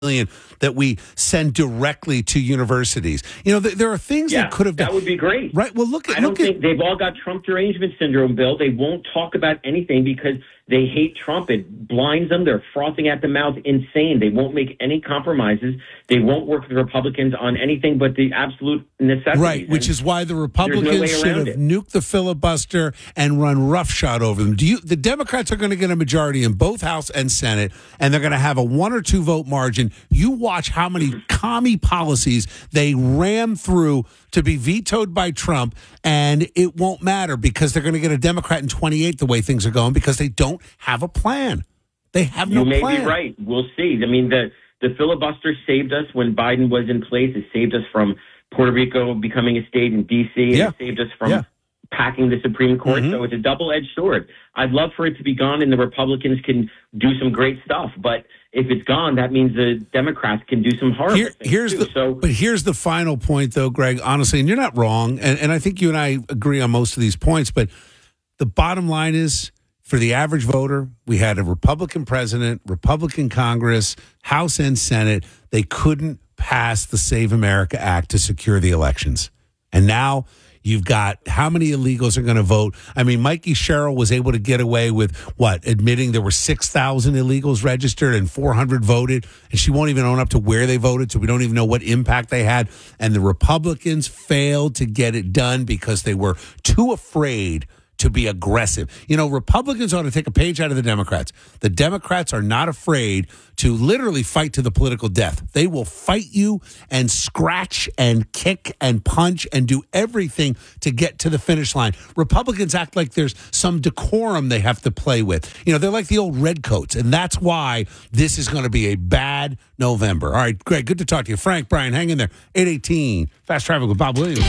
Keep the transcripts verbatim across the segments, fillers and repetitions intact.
million that we send directly to universities. You know, th- there are things yeah, that could have done. That would be great. Right. Well, look at. I don't look think at, they've all got Trump derangement syndrome, Bill. They won't talk about anything because they hate Trump. It blinds them. They're frothing at the mouth, insane. They won't make any compromises. They won't work with Republicans on anything but the absolute necessities. Right, which and is why the Republicans no should have it. nuked the filibuster and run roughshod over them. Do you? The Democrats are going to get a majority in both House and Senate, and they're going to have a one or two vote margin. You watch how many commie policies they ram through to be vetoed by Trump, and it won't matter because they're going to get a Democrat in twenty-eight the way things are going because they don't have a plan. They have no you may plan. be right. We'll see. I mean, the, the filibuster saved us when Biden was in place. It saved us from Puerto Rico becoming a state in D C. Yeah. It saved us from Yeah. packing the Supreme Court. Mm-hmm. So it's a double-edged sword. I'd love for it to be gone and the Republicans can do some great stuff. But if it's gone, that means the Democrats can do some horrible Here, things here's too. the, so, but here's the final point, though, Greg, honestly, and you're not wrong, and, and I think you and I agree on most of these points, but the bottom line is, for the average voter, we had a Republican president, Republican Congress, House and Senate. They couldn't pass the Save America Act to secure the elections. And now you've got how many illegals are going to vote? I mean, Mikey Sherrill was able to get away with, what, admitting there were six thousand illegals registered and four hundred voted, and she won't even own up to where they voted, so we don't even know what impact they had. And the Republicans failed to get it done because they were too afraid to be aggressive. You know, Republicans ought to take a page out of the Democrats. The Democrats are not afraid to literally fight to the political death. They will fight you and scratch and kick and punch and do everything to get to the finish line. Republicans act like there's some decorum they have to play with. You know, they're like the old redcoats, and that's why this is going to be a bad November. All right, Greg, good to talk to you. Frank, Brian, hang in there. eight eighteen, Fast Traffic with Bob Williams.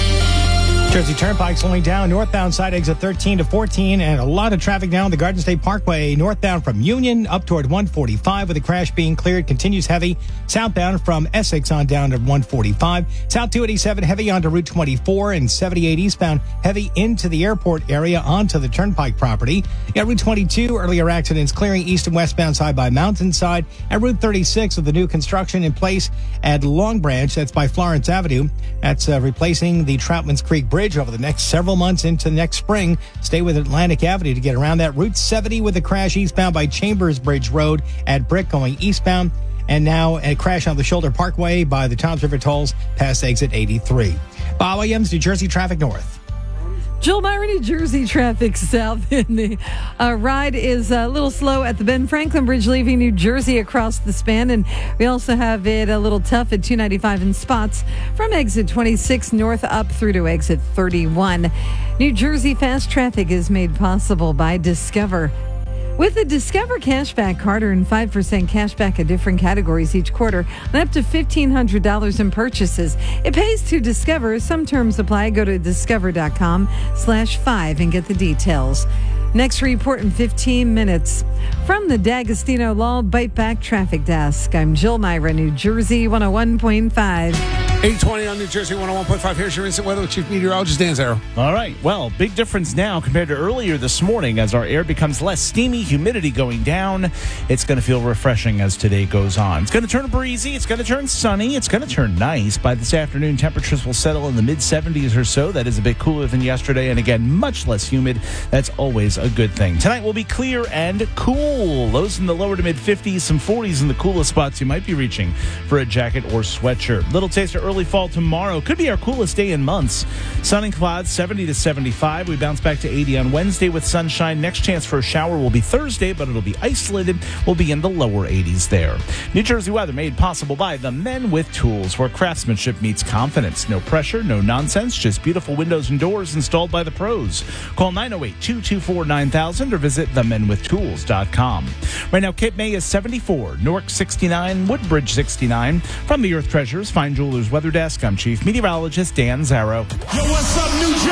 Jersey Turnpike slowing down northbound side exit thirteen to fourteen, and a lot of traffic down the Garden State Parkway northbound from Union up toward one forty-five with a crash being cleared. Continues heavy southbound from Essex on down to one forty-five. South two eighty-seven heavy onto Route twenty-four and seventy-eight eastbound heavy into the airport area onto the Turnpike property. Yeah, Route twenty-two earlier accidents clearing east and westbound side by Mountainside, and Route thirty-six with the new construction in place at Long Branch. That's by Florence Avenue. That's uh, replacing the Troutman's Creek Bridge over the next several months into next spring. Stay with Atlantic Avenue to get around that. Route seventy with a crash eastbound by Chambers Bridge Road at Brick going eastbound. And now a crash on the Shoulder Parkway by the Toms River Tolls past exit eighty-three. Bob Williams, New Jersey Traffic North. Joel Meyer, New Jersey traffic south. In the uh, ride is a little slow at the Ben Franklin Bridge leaving New Jersey across the span. And we also have it a little tough at two ninety-five in spots from exit twenty-six north up through to exit thirty-one. New Jersey fast traffic is made possible by Discover. With the Discover Cashback Card, earn five percent cash back in different categories each quarter and up to fifteen hundred dollars in purchases. It pays to Discover. Some terms apply. Go to discover.com slash five and get the details. Next report in fifteen minutes. From the D'Agostino Law Bite Back Traffic Desk, I'm Jill Myra, New Jersey one oh one point five. eight twenty on New Jersey one oh one point five. Here's your instant weather with Chief Meteorologist Dan Zaro. All right. Well, big difference now compared to earlier this morning as our air becomes less steamy, humidity going down. It's going to feel refreshing as today goes on. It's going to turn breezy. It's going to turn sunny. It's going to turn nice. By this afternoon, temperatures will settle in the mid seventies or so. That is a bit cooler than yesterday. And again, much less humid. That's always a good thing. Tonight will be clear and cool. Lows in the lower to mid fifties, some forties in the coolest spots. You might be reaching for a jacket or sweatshirt. Little taste of early fall tomorrow. Could be our coolest day in months. Sun and clouds, seventy to seventy-five. We bounce back to eighty on Wednesday with sunshine. Next chance for a shower will be Thursday, but it'll be isolated. We'll be in the lower eighties there. New Jersey weather made possible by the Men with Tools, where craftsmanship meets confidence. No pressure, no nonsense, just beautiful windows and doors installed by the pros. Call nine oh eight, two two four, nine thousand or visit the men with tools dot com. Right now, Cape May is seventy-four, Newark sixty-nine, Woodbridge sixty-nine. From the Earth Treasures Fine Jewelers Weather Desk, I'm Chief Meteorologist Dan Zaro. Yo, what's up, New Jersey?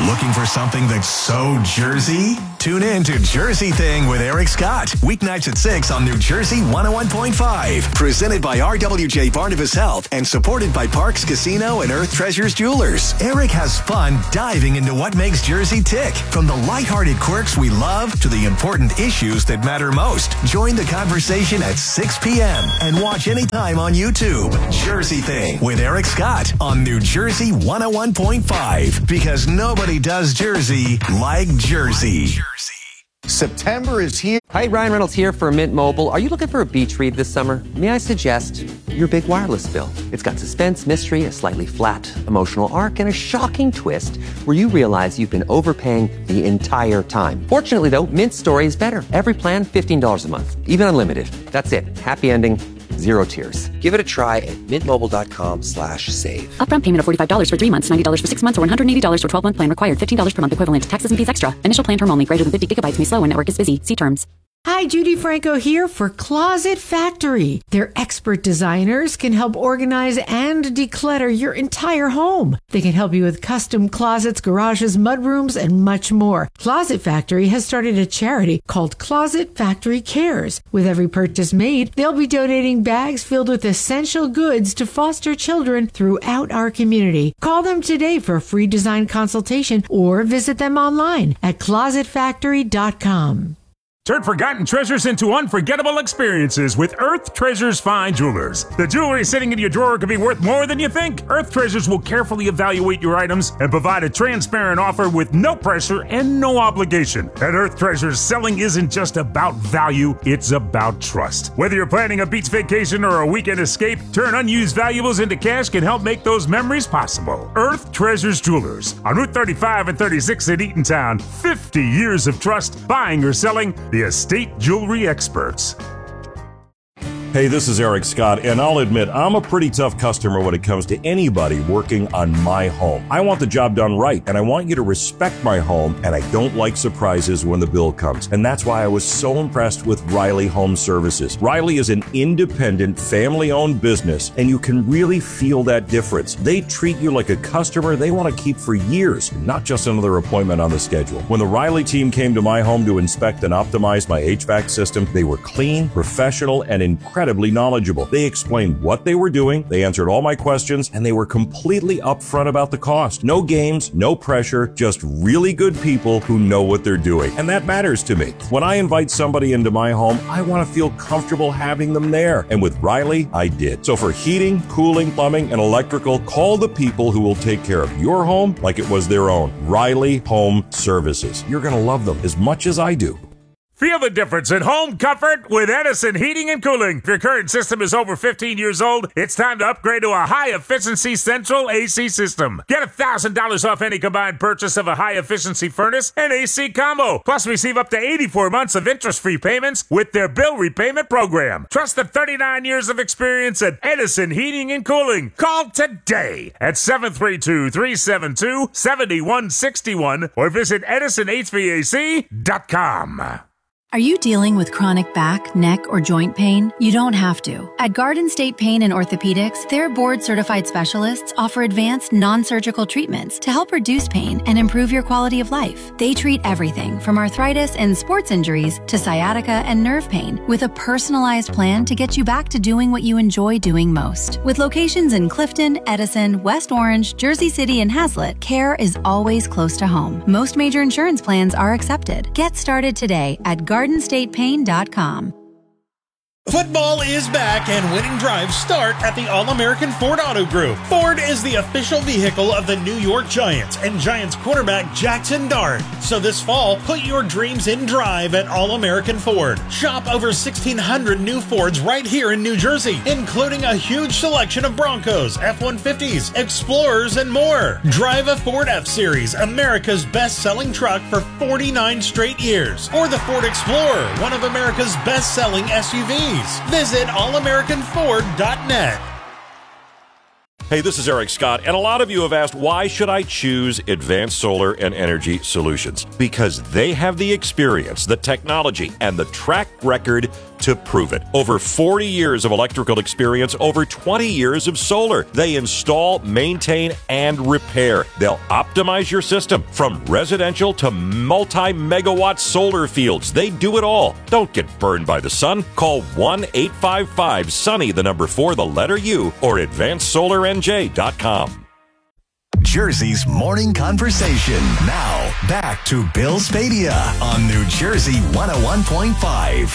Looking for something that's so Jersey? Tune in to Jersey Thing with Eric Scott. Weeknights at six on New Jersey one oh one point five. Presented by R W J Barnabas Health and supported by Parks Casino and Earth Treasures Jewelers. Eric has fun diving into what makes Jersey tick. From the lighthearted quirks we love to the important issues that matter most. Join the conversation at six p.m. and watch anytime on YouTube. Jersey Thing with Eric Scott on New Jersey one oh one point five. Because nobody does Jersey like Jersey. September is here. Hi, Ryan Reynolds here for Mint Mobile. Are you looking for a beach read this summer? May I suggest your big wireless bill? It's got suspense, mystery, a slightly flat emotional arc, and a shocking twist where you realize you've been overpaying the entire time. Fortunately, though, Mint's story is better. Every plan, fifteen dollars a month, even unlimited. That's it. Happy ending. Zero tears. Give it a try at mintmobile.com slash save. Upfront payment of forty-five dollars for three months, ninety dollars for six months, or one hundred eighty dollars for twelve-month plan required. fifteen dollars per month equivalent. Taxes and fees extra. Initial plan term only. Greater than fifty gigabytes may slow when network is busy. See terms. Hi, Judy Franco here for Closet Factory. Their expert designers can help organize and declutter your entire home. They can help you with custom closets, garages, mudrooms, and much more. Closet Factory has started a charity called Closet Factory Cares. With every purchase made, they'll be donating bags filled with essential goods to foster children throughout our community. Call them today for a free design consultation or visit them online at closet factory dot com. Turn forgotten treasures into unforgettable experiences with Earth Treasures Fine Jewelers. The jewelry sitting in your drawer could be worth more than you think. Earth Treasures will carefully evaluate your items and provide a transparent offer with no pressure and no obligation. At Earth Treasures, selling isn't just about value, it's about trust. Whether you're planning a beach vacation or a weekend escape, turn unused valuables into cash can help make those memories possible. Earth Treasures Jewelers on Route thirty-five and thirty-six in Eatontown. fifty years of trust, buying or selling. The estate jewelry experts. Hey, this is Eric Scott, and I'll admit I'm a pretty tough customer when it comes to anybody working on my home. I want the job done right, and I want you to respect my home, and I don't like surprises when the bill comes. And that's why I was so impressed with Riley Home Services. Riley is an independent, family-owned business, and you can really feel that difference. They treat you like a customer they want to keep for years, not just another appointment on the schedule. When the Riley team came to my home to inspect and optimize my H V A C system, they were clean, professional, and incredible. Incredibly knowledgeable. They explained what they were doing, they answered all my questions, and they were completely upfront about the cost. No games, no pressure, just really good people who know what they're doing. And that matters to me. When I invite somebody into my home, I want to feel comfortable having them there. And with Riley, I did. So for heating, cooling, plumbing, and electrical, call the people who will take care of your home like it was their own. Riley Home Services. You're going to love them as much as I do. Feel the difference in home comfort with Edison Heating and Cooling. If your current system is over fifteen years old, it's time to upgrade to a high-efficiency central A C system. Get one thousand dollars off any combined purchase of a high-efficiency furnace and A C combo. Plus, receive up to eighty-four months of interest-free payments with their bill repayment program. Trust the thirty-nine years of experience at Edison Heating and Cooling. Call today at seven three two, three seven two, seven one six one or visit edison h v a c dot com. Are you dealing with chronic back, neck, or joint pain? You don't have to. At Garden State Pain and Orthopedics, their board-certified specialists offer advanced non-surgical treatments to help reduce pain and improve your quality of life. They treat everything from arthritis and sports injuries to sciatica and nerve pain with a personalized plan to get you back to doing what you enjoy doing most. With locations in Clifton, Edison, West Orange, Jersey City, and Hazlet, care is always close to home. Most major insurance plans are accepted. Get started today at garden state pain dot com. Football is back and winning drives start at the All-American Ford Auto Group. Ford is the official vehicle of the New York Giants and Giants quarterback Jackson Dart. So this fall, put your dreams in drive at All-American Ford. Shop over sixteen hundred new Fords right here in New Jersey, including a huge selection of Broncos, F one fifties, Explorers, and more. Drive a Ford F-Series, America's best-selling truck for forty-nine straight years. Or the Ford Explorer, one of America's best-selling S U Vs. Visit all american ford dot net. Hey, this is Eric Scott, and a lot of you have asked, why should I choose Advanced Solar and Energy Solutions? Because they have the experience, the technology, and the track record to prove it. Over forty years of electrical experience, over twenty years of solar. They install, maintain, and repair. They'll optimize your system from residential to multi-megawatt solar fields. They do it all. Don't get burned by the sun. Call one eight five five Sunny, the number four, the letter U, or advanced solar n j dot com. Jersey's morning conversation. Now, back to Bill Spadea on New Jersey one oh one point five.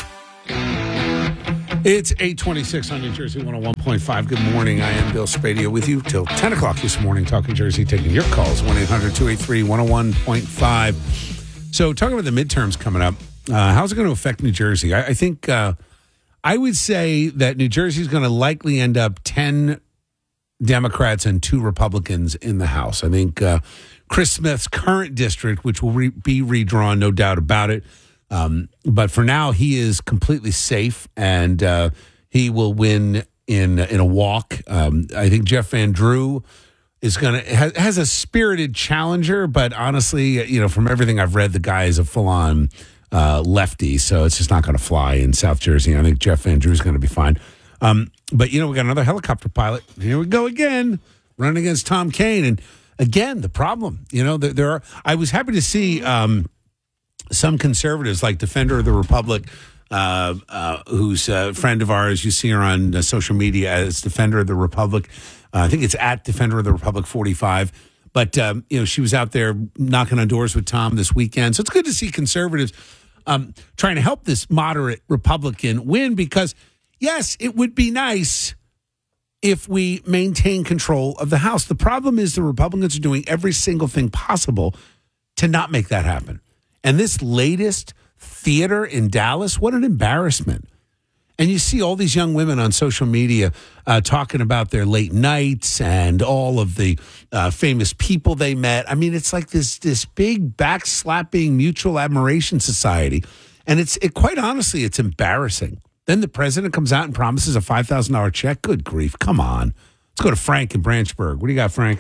It's eight twenty-six on New Jersey one oh one point five. Good morning. I am Bill Spadea with you till ten o'clock this morning, talking Jersey, taking your calls, one eight hundred two eight three one oh one point five. So, talking about the midterms coming up, uh, how's it going to affect New Jersey? I, I think uh, I would say that New Jersey is going to likely end up ten Democrats and two Republicans in the House. I think uh, Chris Smith's current district, which will re- be redrawn, no doubt about it. Um, but for now, he is completely safe, and uh, he will win in in a walk. Um, I think Jeff Van Drew is going to has, has a spirited challenger, but honestly, you know, from everything I've read, the guy is a full on uh, lefty, so it's just not going to fly in South Jersey. I think Jeff Van Drew is going to be fine. Um, but, you know, we got another helicopter pilot. Here we go again, running against Tom Kean. And again, the problem, you know, there, there are, I was happy to see um, some conservatives like Defender of the Republic, uh, uh, who's a friend of ours. You see her on uh, social media as Defender of the Republic. Uh, I think it's at Defender of the Republic forty-five. But, um, you know, she was out there knocking on doors with Tom this weekend. So it's good to see conservatives um, trying to help this moderate Republican win because, yes, it would be nice if we maintain control of the House. The problem is the Republicans are doing every single thing possible to not make that happen. And this latest theater in Dallas, what an embarrassment. And you see all these young women on social media uh, talking about their late nights and all of the uh, famous people they met. I mean, it's like this this big backslapping mutual admiration society. And it's it quite honestly, it's embarrassing. Then the president comes out and promises a five thousand dollars check. Good grief. Come on. Let's go to Frank in Branchburg. What do you got, Frank?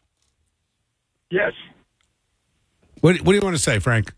Yes. What, what do you want to say, Frank?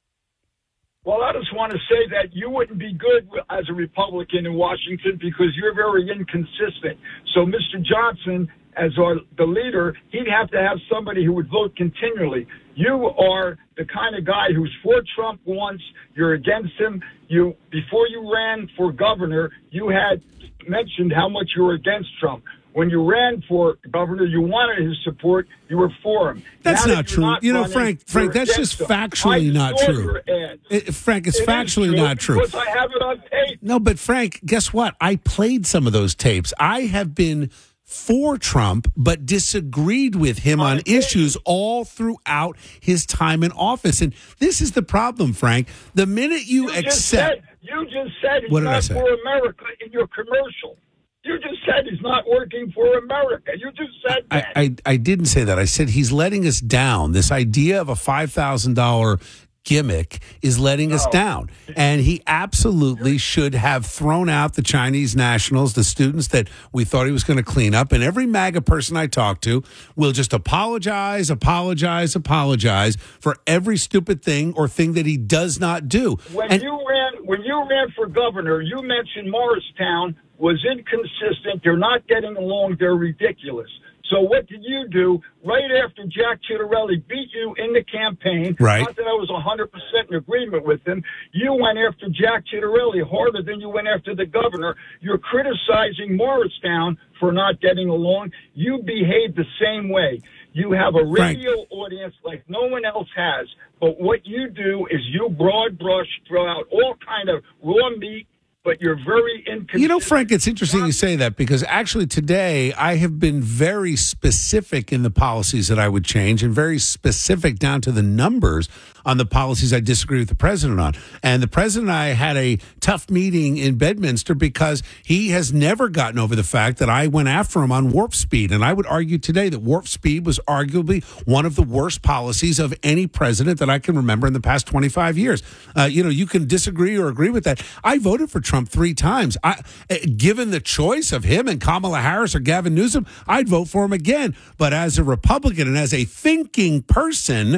Well, I just want to say that you wouldn't be good as a Republican in Washington because you're very inconsistent. So Mister Johnson, as our the leader, he'd have to have somebody who would vote continually. You are the kind of guy who's for Trump once, you're against him. You before you ran for governor, you had mentioned how much you were against Trump. When you ran for governor, you wanted his support. You were for him. That's now not that true. not You know, running, Frank, Frank, that's just him. factually I not saw true. your ads. It, Frank, it's It is factually true not true. Because I have it on tape. No, but Frank, guess what? I played some of those tapes. I have been for Trump, but disagreed with him on issues all throughout his time in office. And this is the problem, Frank. The minute you, You just accept... said, you just said he's What did I not say? for America in your commercial. You just said he's not working for America. You just said that. I, I, I didn't say that. I said he's letting us down. This idea of a five thousand dollars gimmick is letting us down. And he absolutely should have thrown out the Chinese nationals, the students that we thought he was going to clean up. And every MAGA person I talk to will just apologize, apologize, apologize for every stupid thing or thing that he does not do. When And- you ran, when you ran for governor, you mentioned Morristown was inconsistent. They're not getting along. They're ridiculous. So what did you do right after Jack Ciattarelli beat you in the campaign? Right. Not that I was one hundred percent in agreement with him. You went after Jack Ciattarelli harder than you went after the governor. You're criticizing Morristown for not getting along. You behave the same way. You have a radio Frank. audience like no one else has. But what you do is you broad brush, throw out all kind of raw meat, but you're very inconsistent. You know, Frank, it's interesting you say that because actually today I have been very specific in the policies that I would change and very specific down to the numbers on the policies I disagree with the president on. And the president and I had a tough meeting in Bedminster because he has never gotten over the fact that I went after him on warp speed. And I would argue today that warp speed was arguably one of the worst policies of any president that I can remember in the past twenty-five years. Uh, you know, you can disagree or agree with that. I voted for Trump three times. I, given the choice of him and Kamala Harris or Gavin Newsom, I'd vote for him again. But as a Republican and as a thinking person,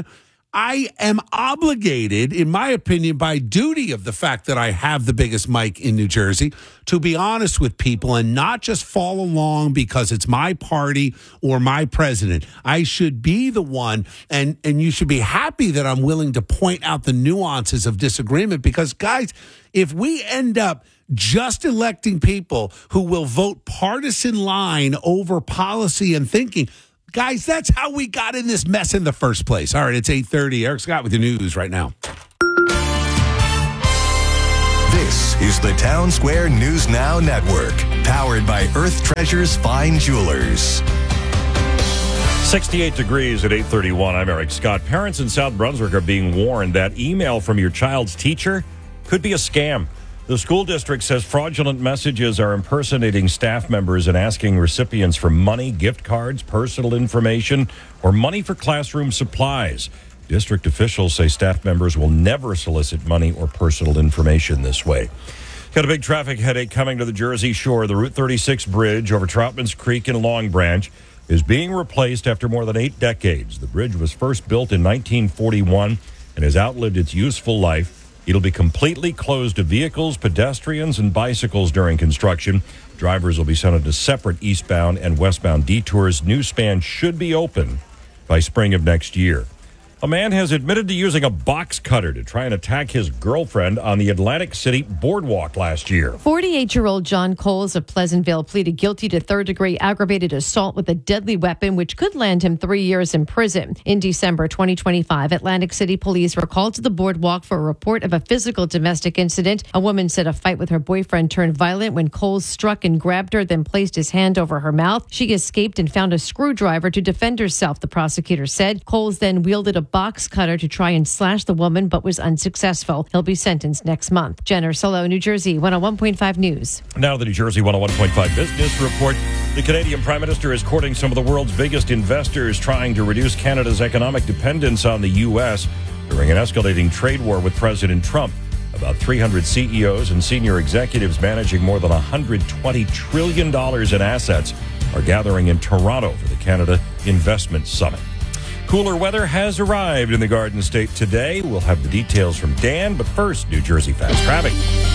I am obligated, in my opinion, by duty of the fact that I have the biggest mic in New Jersey, to be honest with people and not just follow along because it's my party or my president. I should be the one, and, and you should be happy that I'm willing to point out the nuances of disagreement because, guys, if we end up just electing people who will vote partisan line over policy and thinking, guys, that's how we got in this mess in the first place. All right, it's eight thirty. Eric Scott with the news right now. This is the Town Square News Now Network, powered by Earth Treasures Fine Jewelers. sixty-eight degrees at eight thirty-one. I'm Eric Scott. Parents in South Brunswick are being warned that email from your child's teacher could be a scam. The school district says fraudulent messages are impersonating staff members and asking recipients for money, gift cards, personal information, or money for classroom supplies. District officials say staff members will never solicit money or personal information this way. Got a big traffic headache coming to the Jersey Shore. The Route thirty-six bridge over Troutman's Creek in Long Branch is being replaced after more than eight decades. The bridge was first built in nineteen forty-one and has outlived its useful life. It'll be completely closed to vehicles, pedestrians, and bicycles during construction. Drivers will be sent into separate eastbound and westbound detours. New span should be open by spring of next year. A man has admitted to using a box cutter to try and attack his girlfriend on the Atlantic City boardwalk last year. forty-eight-year-old John Coles of Pleasantville pleaded guilty to third-degree aggravated assault with a deadly weapon, which could land him three years in prison. In December twenty twenty-five, Atlantic City police were called to the boardwalk for a report of a physical domestic incident. A woman said a fight with her boyfriend turned violent when Coles struck and grabbed her, then placed his hand over her mouth. She escaped and found a screwdriver to defend herself, the prosecutor said. Coles then wielded a box cutter to try and slash the woman, but was unsuccessful. He'll be sentenced next month. Jenner Solo, New Jersey, one oh one point five News. Now the New Jersey one oh one point five Business Report. The Canadian Prime Minister is courting some of the world's biggest investors, trying to reduce Canada's economic dependence on the U S during an escalating trade war with President Trump. About three hundred C E Os and senior executives managing more than one hundred twenty trillion dollars in assets are gathering in Toronto for the Canada Investment Summit. Cooler weather has arrived in the Garden State today. We'll have the details from Dan, but first, New Jersey fast traffic.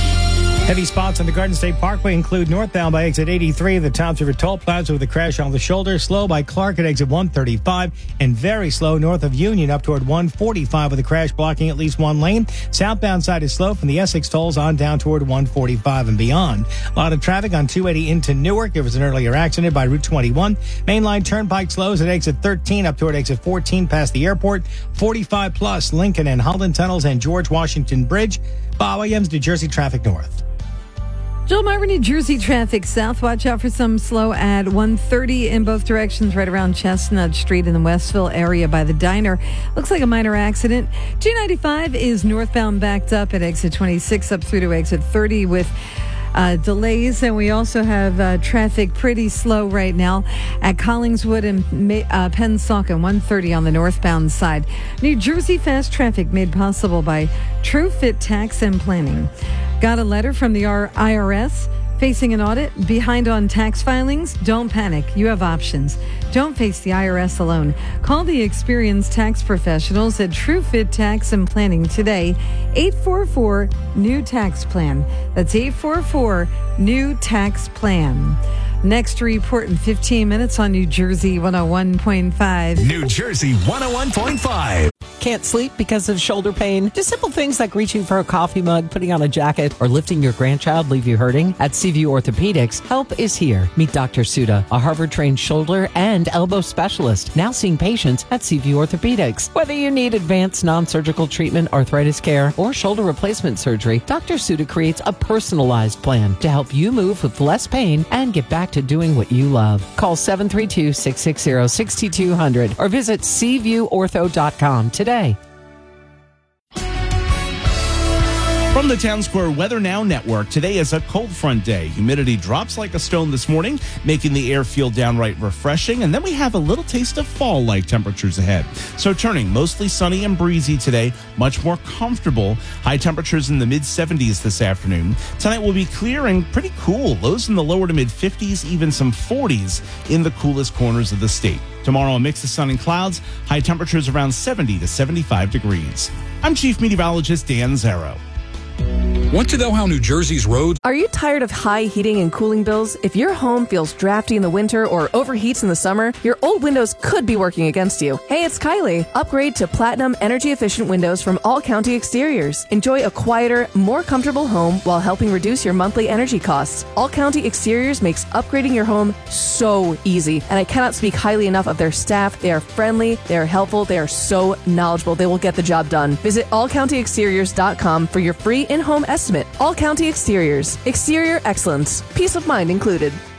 Heavy spots on the Garden State Parkway include northbound by exit eighty-three, the Toms River Toll Plaza with a crash on the shoulder, slow by Clark at exit one thirty-five, and very slow north of Union up toward one forty-five with a crash blocking at least one lane. Southbound side is slow from the Essex tolls on down toward one forty-five and beyond. A lot of traffic on two eighty into Newark. There was an earlier accident by Route twenty-one. Mainline Turnpike slows at exit thirteen up toward exit fourteen past the airport. forty-five plus Lincoln and Holland Tunnels and George Washington Bridge. Bob Williams, New Jersey Traffic North. Joel Myron, New Jersey traffic south. Watch out for some slow at one thirty in both directions right around Chestnut Street in the Westville area by the diner. Looks like a minor accident. two ninety-five is northbound backed up at exit twenty-six up through to exit thirty with Uh, delays, and we also have uh, traffic pretty slow right now at Collingswood and uh, Pennsauken, one thirty on the northbound side. New Jersey fast traffic made possible by True Fit Tax and Planning. Got a letter from the I R S? Facing an audit? Behind on tax filings? Don't panic. You have options. Don't face the I R S alone. Call the experienced tax professionals at TrueFit Tax and Planning today. eight four four, N E W Tax Plan. That's eight four four, N E W Tax Plan. Next report in fifteen minutes on New Jersey one oh one point five. New Jersey one oh one point five. Can't sleep because of shoulder pain? Do simple things like reaching for a coffee mug, putting on a jacket, or lifting your grandchild leave you hurting? At Seaview Orthopedics, help is here. Meet Doctor Suda, a Harvard-trained shoulder and elbow specialist, now seeing patients at Seaview Orthopedics. Whether you need advanced non-surgical treatment, arthritis care, or shoulder replacement surgery, Doctor Suda creates a personalized plan to help you move with less pain and get back to doing what you love. Call seven three two, six six zero, six two zero zero or visit seaview ortho dot com today. From the Town Square Weather Now Network, today is a cold front day. Humidity drops like a stone this morning, making the air feel downright refreshing. And then we have a little taste of fall-like temperatures ahead. So turning mostly sunny and breezy today, much more comfortable. High temperatures in the mid seventies this afternoon. Tonight will be clear and pretty cool. Lows in the lower to mid fifties, even some forties in the coolest corners of the state. Tomorrow, a mix of sun and clouds. High temperatures around seventy to seventy-five degrees. I'm Chief Meteorologist Dan Zarrow. Want to know how New Jersey's roads... Are you tired of high heating and cooling bills? If your home feels drafty in the winter or overheats in the summer, your old windows could be working against you. Hey, it's Kylie. Upgrade to Platinum energy-efficient windows from All County Exteriors. Enjoy a quieter, more comfortable home while helping reduce your monthly energy costs. All County Exteriors makes upgrading your home so easy, and I cannot speak highly enough of their staff. They are friendly, they are helpful, they are so knowledgeable. They will get the job done. Visit all county exteriors dot com for your free in-home estimate. All County Exteriors. Exterior excellence. Peace of mind included.